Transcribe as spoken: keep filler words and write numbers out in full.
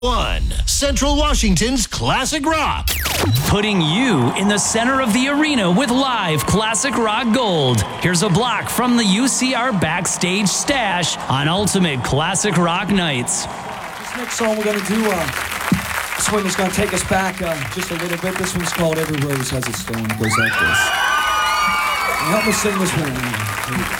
One, Central Washington's classic rock. Putting you in the center of the arena with live classic rock gold. Here's a block from the U C R backstage stash on Ultimate Classic Rock Nights. This next song we're going to do, uh, this one is going to take us back uh, just a little bit. This one's called Every Rose Has Its Thorn. It goes like this. And help me sing this one.